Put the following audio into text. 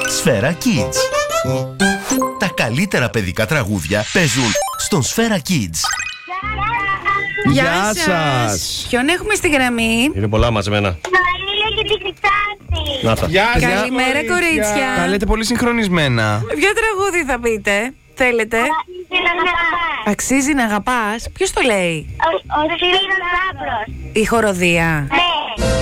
Σφαίρα Kids. Τα καλύτερα παιδικά τραγούδια παίζουν στον Σφαίρα Kids. Γεια σας. Ποιον έχουμε στη γραμμή? Είναι πολλά μαζεμένα. Μαρίλα και τη Χρυσάνθη. Να τα. Γεια σας, Καλημέρα, κορίτσια. κορίτσια. Τα λέτε πολύ συγχρονισμένα. Ποιο τραγούδι θα πείτε? Θέλετε? Αξίζει να αγαπάς. Ποιος το λέει? Ο Σφύρινος Άπρος. Η χοροδία. Ναι.